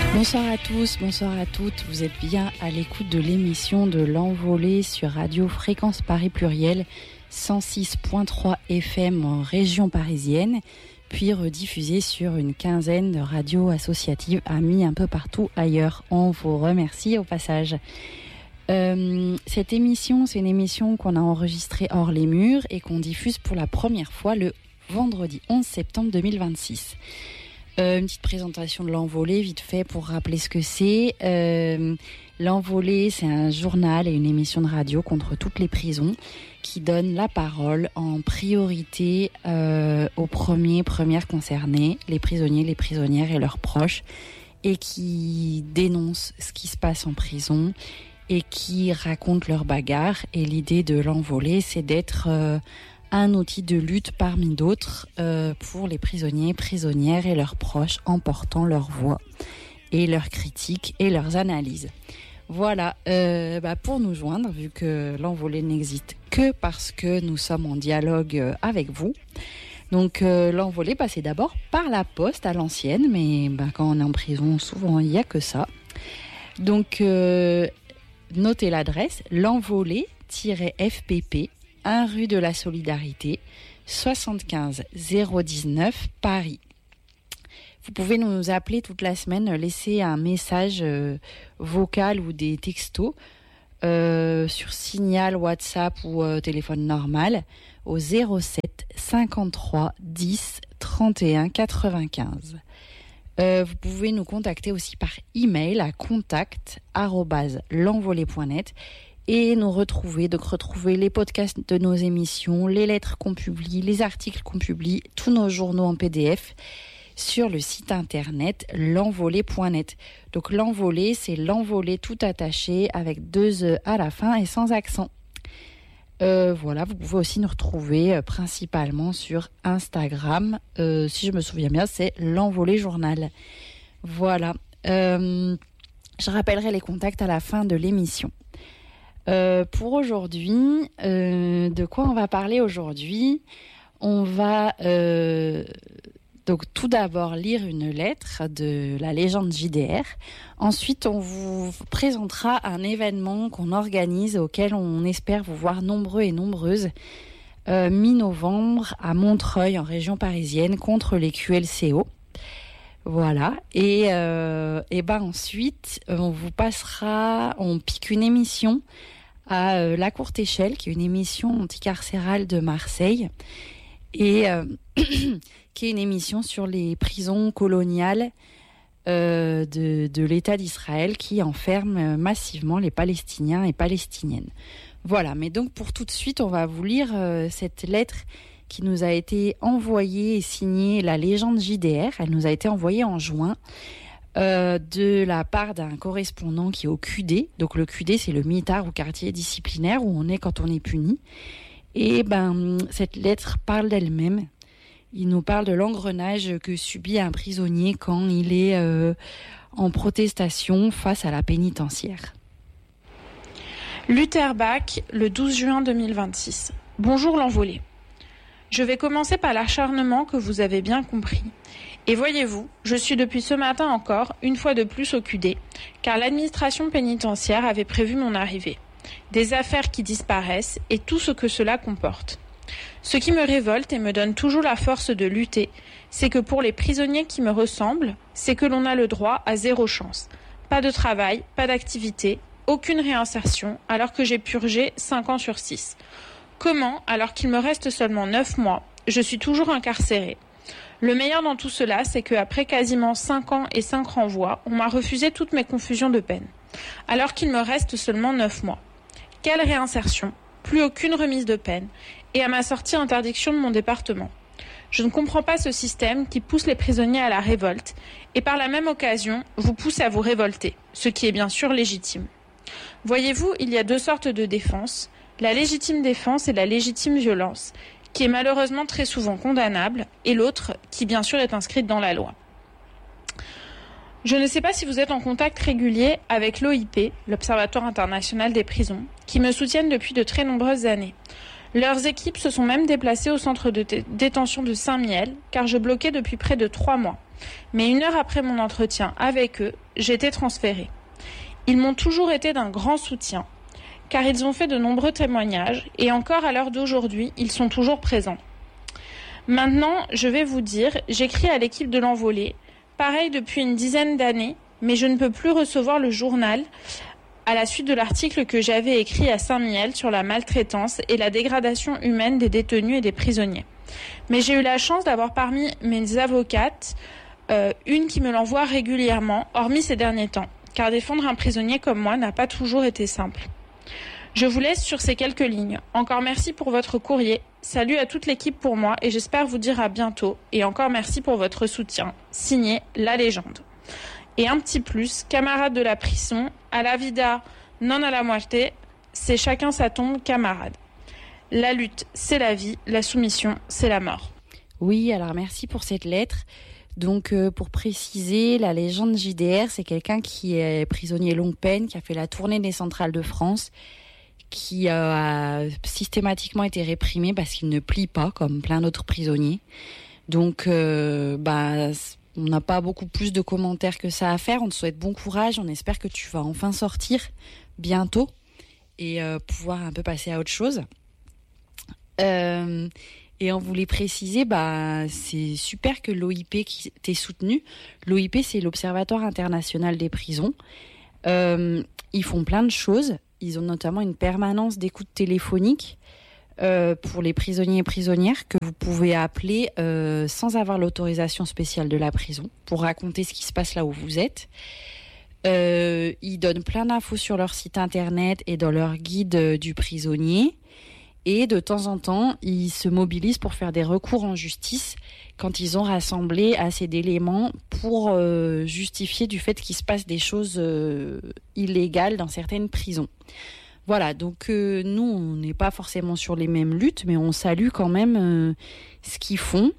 Bonsoir à tous, bonsoir à toutes. Vous êtes bien à l'écoute de l'émission de l'Envolée sur Radio Fréquence Paris Pluriel 106.3 FM en région parisienne, puis rediffusée sur une quinzaine de radios associatives amies un peu partout ailleurs. On vous remercie au passage. Cette émission, c'est une émission qu'on a enregistrée hors les murs et qu'on diffuse pour la première fois le vendredi 11 septembre 2026. Une petite présentation de l'Envolée, vite fait, pour rappeler ce que c'est. L'Envolée, c'est un journal et une émission de radio contre toutes les prisons qui donne la parole en priorité aux premières concernées, les prisonniers, les prisonnières et leurs proches, et qui dénoncent ce qui se passe en prison et qui racontent leurs bagarres. Et l'idée de l'Envolée, c'est d'être un outil de lutte parmi d'autres pour les prisonniers, prisonnières et leurs proches en portant leur voix et leurs critiques et leurs analyses. Voilà, pour nous joindre, vu que l'Envolée n'existe que parce que nous sommes en dialogue avec vous. Donc l'Envolée passait d'abord par la poste à l'ancienne, mais quand on est en prison, souvent il n'y a que ça. Donc notez l'adresse, l'Envolée-FPP, 1 rue de la Solidarité, 75 019 Paris. Vous pouvez nous appeler toute la semaine, laisser un message vocal ou des textos sur Signal, WhatsApp ou téléphone normal au 07 53 10 31 95. Vous pouvez nous contacter aussi par email à contact@lenvolée.net et nous retrouver les podcasts de nos émissions, les lettres qu'on publie, les articles qu'on publie, tous nos journaux en PDF sur le site internet lenvolée.net. Donc l'Envolée, c'est l'Envolée tout attaché avec 2 E à la fin et sans accent. Voilà, vous pouvez aussi nous retrouver principalement sur Instagram. Si je me souviens bien, c'est l'Envolée Journal. Voilà. Je rappellerai les contacts à la fin de l'émission. Pour aujourd'hui, de quoi on va parler aujourd'hui ? On va donc tout d'abord lire une lettre de la légende JDR. Ensuite, on vous présentera un événement qu'on organise auquel on espère vous voir nombreux et nombreuses mi-novembre à Montreuil en région parisienne contre les QLCO. Voilà. Et ensuite, on pique une émission à La Courte Échelle, qui est une émission anticarcérale de Marseille, et qui est une émission sur les prisons coloniales de l'État d'Israël qui enferment massivement les Palestiniens et Palestiniennes. Voilà, mais donc pour tout de suite, on va vous lire cette lettre qui nous a été envoyée et signée La Légende JDR. Elle nous a été envoyée en juin. De la part d'un correspondant qui est au QD. Donc le QD, c'est le mitard ou quartier disciplinaire où on est quand on est puni. Et cette lettre parle d'elle-même. Il nous parle de l'engrenage que subit un prisonnier quand il est en protestation face à la pénitentiaire. Lutherbach, le 12 juin 2026. Bonjour l'Envolée. Je vais commencer par l'acharnement que vous avez bien compris. Et voyez-vous, je suis depuis ce matin encore, une fois de plus au QD, car l'administration pénitentiaire avait prévu mon arrivée. Des affaires qui disparaissent et tout ce que cela comporte. Ce qui me révolte et me donne toujours la force de lutter, c'est que pour les prisonniers qui me ressemblent, c'est que l'on a le droit à 0 chance. Pas de travail, pas d'activité, aucune réinsertion, alors que j'ai purgé 5 ans sur 6. Comment, alors qu'il me reste seulement 9 mois, je suis toujours incarcérée ? Le meilleur dans tout cela, c'est qu'après quasiment 5 ans et 5 renvois, on m'a refusé toutes mes confusions de peine, alors qu'il me reste seulement 9 mois. Quelle réinsertion ? Plus aucune remise de peine, et à ma sortie, interdiction de mon département. Je ne comprends pas ce système qui pousse les prisonniers à la révolte, et par la même occasion, vous pousse à vous révolter, ce qui est bien sûr légitime. Voyez-vous, il y a 2 sortes de défense, la légitime défense et la légitime violence, qui est malheureusement très souvent condamnable, et l'autre qui bien sûr est inscrite dans la loi. Je ne sais pas si vous êtes en contact régulier avec l'OIP, l'Observatoire international des prisons, qui me soutiennent depuis de très nombreuses années. Leurs équipes se sont même déplacées au centre de détention de Saint-Mihiel, car je bloquais depuis près de 3 mois. Mais 1 heure après mon entretien avec eux, j'ai été transférée. Ils m'ont toujours été d'un grand soutien, car ils ont fait de nombreux témoignages, et encore à l'heure d'aujourd'hui, ils sont toujours présents. Maintenant, je vais vous dire, j'écris à l'équipe de l'Envolée, pareil depuis une dizaine d'années, mais je ne peux plus recevoir le journal à la suite de l'article que j'avais écrit à Saint-Mihiel sur la maltraitance et la dégradation humaine des détenus et des prisonniers. Mais j'ai eu la chance d'avoir parmi mes avocates une qui me l'envoie régulièrement, hormis ces derniers temps, car défendre un prisonnier comme moi n'a pas toujours été simple. Je vous laisse sur ces quelques lignes. Encore merci pour votre courrier. Salut à toute l'équipe pour moi et j'espère vous dire à bientôt. Et encore merci pour votre soutien. Signé La Légende. Et un petit plus, camarade de la prison, à la vida, non à la muerte, c'est chacun sa tombe, camarade. La lutte, c'est la vie, la soumission, c'est la mort. Oui, alors merci pour cette lettre. Donc, pour préciser, la légende JDR, c'est quelqu'un qui est prisonnier longue peine, qui a fait la tournée des centrales de France, qui a systématiquement été réprimé parce qu'il ne plie pas, comme plein d'autres prisonniers. Donc, on n'a pas beaucoup plus de commentaires que ça à faire. On te souhaite bon courage. On espère que tu vas enfin sortir bientôt et pouvoir un peu passer à autre chose. Et on voulait préciser, c'est super que l'OIP qui t'ait soutenu. L'OIP, c'est l'Observatoire international des prisons. Ils font plein de choses. Ils ont notamment une permanence d'écoute téléphonique pour les prisonniers et prisonnières que vous pouvez appeler sans avoir l'autorisation spéciale de la prison pour raconter ce qui se passe là où vous êtes. Ils donnent plein d'infos sur leur site internet et dans leur guide du prisonnier. Et de temps en temps, ils se mobilisent pour faire des recours en justice quand ils ont rassemblé assez d'éléments pour justifier du fait qu'il se passe des choses illégales dans certaines prisons. Voilà, donc nous, on n'est pas forcément sur les mêmes luttes, mais on salue quand même ce qu'ils font.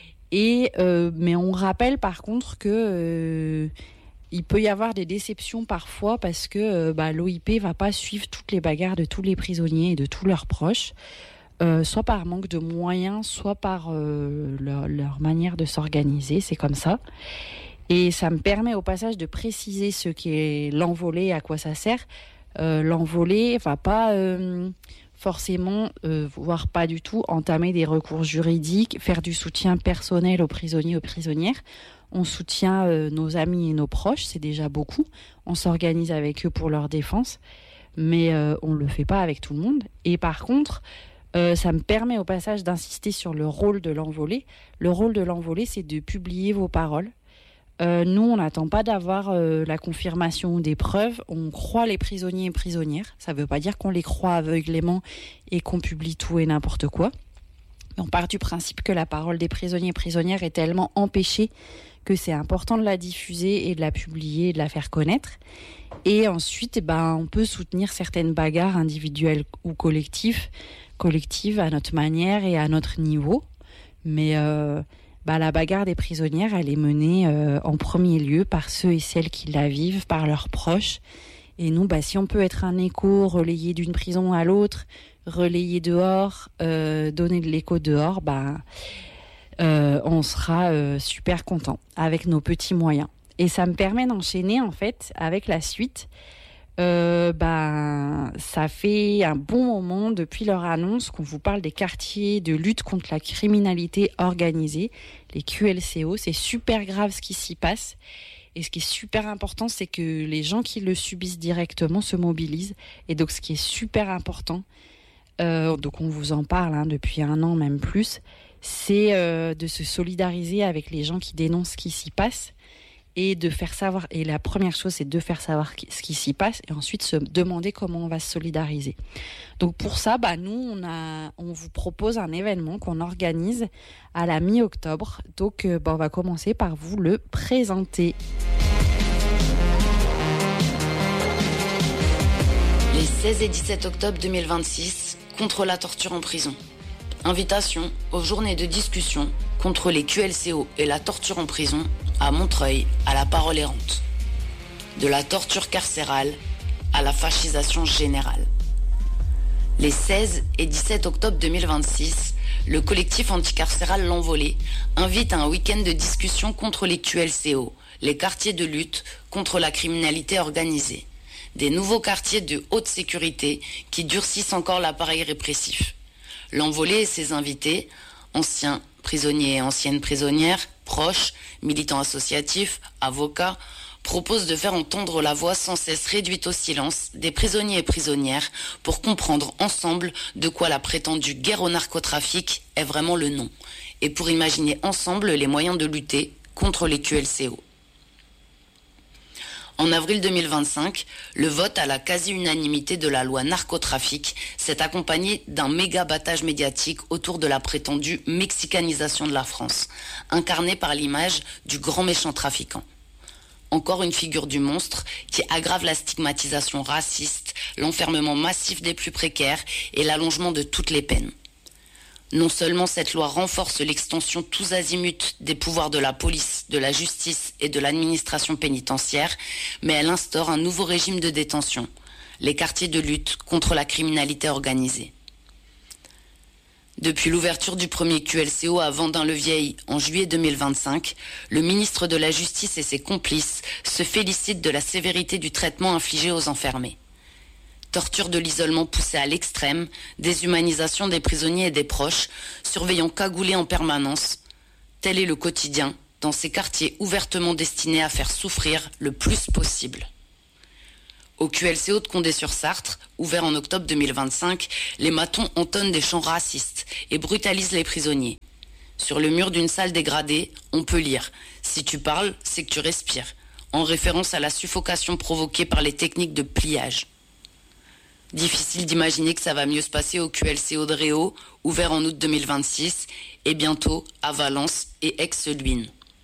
Mais on rappelle par contre que il peut y avoir des déceptions parfois parce que l'OIP va pas suivre toutes les bagarres de tous les prisonniers et de tous leurs proches, soit par manque de moyens, soit par leur manière de s'organiser, c'est comme ça. Et ça me permet au passage de préciser ce qu'est l'Envolée et à quoi ça sert. L'Envolée va pas forcément, voire pas du tout, entamer des recours juridiques, faire du soutien personnel aux prisonniers, aux prisonnières. On soutient nos amis et nos proches, c'est déjà beaucoup. On s'organise avec eux pour leur défense, mais on ne le fait pas avec tout le monde. Et par contre, ça me permet au passage d'insister sur le rôle de l'Envolée. Le rôle de l'Envolée, c'est de publier vos paroles. Nous, on n'attend pas d'avoir la confirmation des preuves. On croit les prisonniers et prisonnières. Ça ne veut pas dire qu'on les croit aveuglément et qu'on publie tout et n'importe quoi. Mais on part du principe que la parole des prisonniers et prisonnières est tellement empêchée que c'est important de la diffuser et de la publier et de la faire connaître. Et ensuite, on peut soutenir certaines bagarres individuelles ou collectives à notre manière et à notre niveau. Mais la bagarre des prisonnières, elle est menée en premier lieu par ceux et celles qui la vivent, par leurs proches. Et nous, si on peut être un écho, relayer d'une prison à l'autre, relayer dehors, donner de l'écho dehors, on sera super content avec nos petits moyens. Et ça me permet d'enchaîner en fait avec la suite. Ça fait un bon moment depuis leur annonce qu'on vous parle des quartiers de lutte contre la criminalité organisée, les QLCO. C'est super grave ce qui s'y passe. Et ce qui est super important, c'est que les gens qui le subissent directement se mobilisent. Et donc ce qui est super important, donc on vous en parle depuis 1 an, même plus, c'est de se solidariser avec les gens qui dénoncent ce qui s'y passe et de faire savoir. Et la première chose, c'est de faire savoir ce qui s'y passe et ensuite se demander comment on va se solidariser. Donc pour ça, nous, on vous propose un événement qu'on organise à la mi-octobre. Donc on va commencer par vous le présenter. Les 16 et 17 octobre 2026, contre la torture en prison. Invitation aux journées de discussion contre les QLCO et la torture en prison à Montreuil, à la parole errante. De la torture carcérale à la fascisation générale. Les 16 et 17 octobre 2026, le collectif anticarcéral L'Envolée invite à un week-end de discussion contre les QLCO, les quartiers de lutte contre la criminalité organisée. Des nouveaux quartiers de haute sécurité qui durcissent encore l'appareil répressif. L'Envolée et ses invités, anciens prisonniers et anciennes prisonnières, proches, militants associatifs, avocats, proposent de faire entendre la voix sans cesse réduite au silence des prisonniers et prisonnières pour comprendre ensemble de quoi la prétendue guerre au narcotrafic est vraiment le nom, et pour imaginer ensemble les moyens de lutter contre les QLCO. En avril 2025, le vote à la quasi-unanimité de la loi narcotrafic s'est accompagné d'un méga battage médiatique autour de la prétendue mexicanisation de la France, incarnée par l'image du grand méchant trafiquant. Encore une figure du monstre qui aggrave la stigmatisation raciste, l'enfermement massif des plus précaires et l'allongement de toutes les peines. Non seulement cette loi renforce l'extension tous azimuts des pouvoirs de la police, de la justice et de l'administration pénitentiaire, mais elle instaure un nouveau régime de détention, les quartiers de lutte contre la criminalité organisée. Depuis l'ouverture du premier QLCO à Vendin-le-Vieil en juillet 2025, le ministre de la Justice et ses complices se félicitent de la sévérité du traitement infligé aux enfermés. Torture de l'isolement poussée à l'extrême, déshumanisation des prisonniers et des proches, surveillants cagoulés en permanence. Tel est le quotidien dans ces quartiers ouvertement destinés à faire souffrir le plus possible. Au QLCO de Condé-sur-Sarthe, ouvert en octobre 2025, les matons entonnent des chants racistes et brutalisent les prisonniers. Sur le mur d'une salle dégradée, on peut lire « Si tu parles, c'est que tu respires », en référence à la suffocation provoquée par les techniques de pliage. Difficile d'imaginer que ça va mieux se passer au QLCO de Réau, ouvert en août 2026, et bientôt à Valence et Aix-Luynes.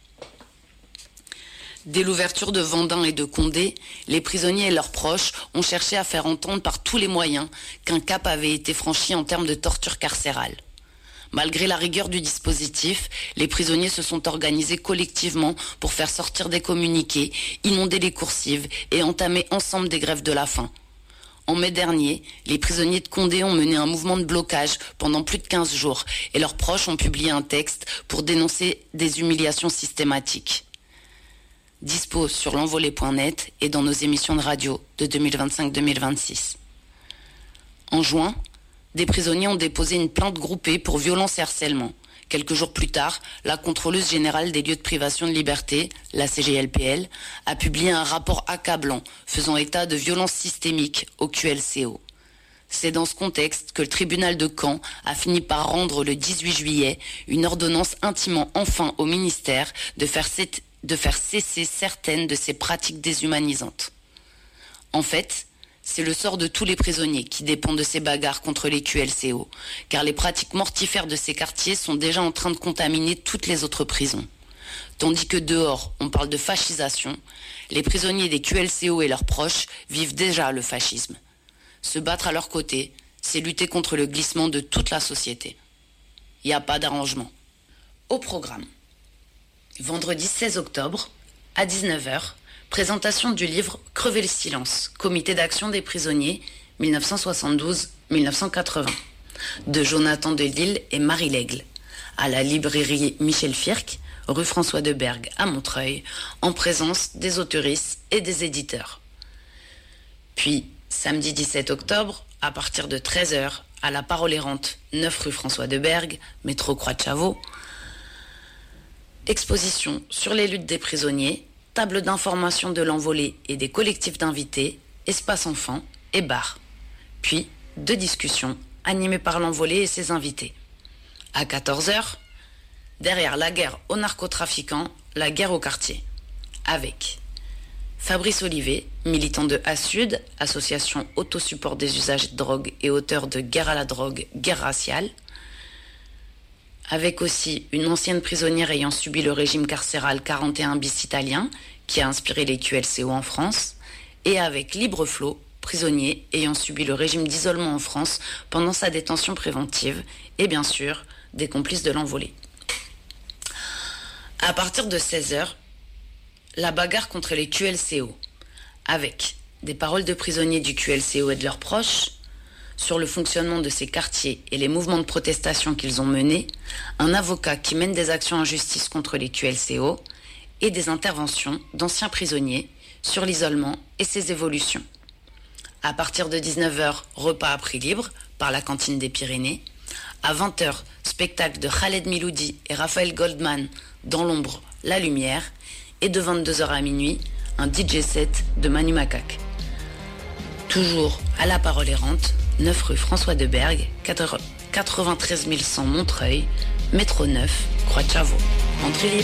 Dès l'ouverture de Vendin et de Condé, les prisonniers et leurs proches ont cherché à faire entendre par tous les moyens qu'un cap avait été franchi en termes de torture carcérale. Malgré la rigueur du dispositif, les prisonniers se sont organisés collectivement pour faire sortir des communiqués, inonder les coursives et entamer ensemble des grèves de la faim. En mai dernier, les prisonniers de Condé ont mené un mouvement de blocage pendant plus de 15 jours et leurs proches ont publié un texte pour dénoncer des humiliations systématiques. Dispo sur l'envolée.net et dans nos émissions de radio de 2025-2026. En juin, des prisonniers ont déposé une plainte groupée pour violence et harcèlement. Quelques jours plus tard, la contrôleuse générale des lieux de privation de liberté, la CGLPL, a publié un rapport accablant faisant état de violences systémiques au QLCO. C'est dans ce contexte que le tribunal de Caen a fini par rendre le 18 juillet une ordonnance intimant enfin au ministère de faire cesser certaines de ces pratiques déshumanisantes. En fait, c'est le sort de tous les prisonniers qui dépendent de ces bagarres contre les QLCO, car les pratiques mortifères de ces quartiers sont déjà en train de contaminer toutes les autres prisons. Tandis que dehors, on parle de fascisation, les prisonniers des QLCO et leurs proches vivent déjà le fascisme. Se battre à leur côté, c'est lutter contre le glissement de toute la société. Il n'y a pas d'arrangement. Au programme. Vendredi 16 octobre, à 19h, présentation du livre « Crever le silence, comité d'action des prisonniers 1972-1980 » de Jonathan Delisle et Marie Lègle, à la librairie Michel Firck, rue François de Bergue à Montreuil, en présence des autoristes et des éditeurs. Puis, samedi 17 octobre, à partir de 13h, à la Parole errante, 9 rue François de Bergue, métro Croix de Chavaux, exposition sur les luttes des prisonniers, table d'information de l'Envolée et des collectifs d'invités, espace enfants et bar. Puis, 2 discussions animées par l'Envolée et ses invités. À 14h, derrière la guerre aux narcotrafiquants, la guerre au quartier. Avec Fabrice Olivet, militant de A-Sud, association autosupport des usages de drogue et auteur de Guerre à la drogue, guerre raciale. Avec aussi une ancienne prisonnière ayant subi le régime carcéral 41 bis italien, qui a inspiré les QLCO en France, et avec Libre Flot, prisonnier ayant subi le régime d'isolement en France pendant sa détention préventive, et bien sûr, des complices de l'Envolée. À partir de 16h, la bagarre contre les QLCO, avec des paroles de prisonniers du QLCO et de leurs proches, sur le fonctionnement de ces quartiers et les mouvements de protestation qu'ils ont menés, un avocat qui mène des actions en justice contre les QLCO et des interventions d'anciens prisonniers sur l'isolement et ses évolutions. À partir de 19h, repas à prix libre par la cantine des Pyrénées. À 20h, spectacle de Khaled Miloudi et Raphaël Goldman dans l'ombre, la lumière. Et de 22h à minuit, un DJ set de Manu Macaque. Toujours à la Parole Errante, 9 rue François de Bergue, 93 100 Montreuil, métro 9, Croix de Chavaux. Entrée libre.